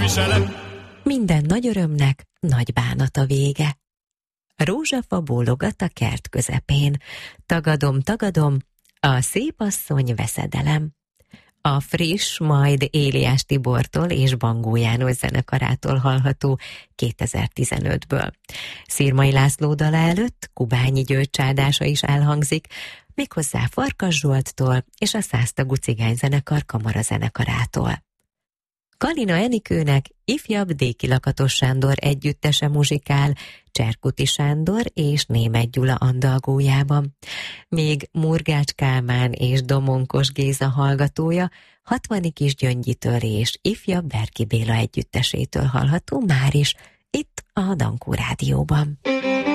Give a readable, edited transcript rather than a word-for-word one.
Minden nagy örömnek nagy bánata vége. Rózsafa bólogat a kert közepén. Tagadom, tagadom, a szép asszony veszedelem. A friss, majd Éliás Tibortól és Bangó János zenekarától hallható 2015-ből. Szirmai László dala előtt Kubányi György csádása is elhangzik, méghozzá Farkas Zsolttól és a 100 tagú cigányzenekar kamarazenekarától. Kalina Enikőnek ifjabb Déki Lakatos Sándor együttese muzsikál, Cserkuti Sándor és Németh Gyula andalgójában. Még Murgács Kálmán és Domonkos Géza hallgatója 60. Kisgyöngyitől és ifjabb Berki Béla együttesétől hallható már is itt a Dankó Rádióban.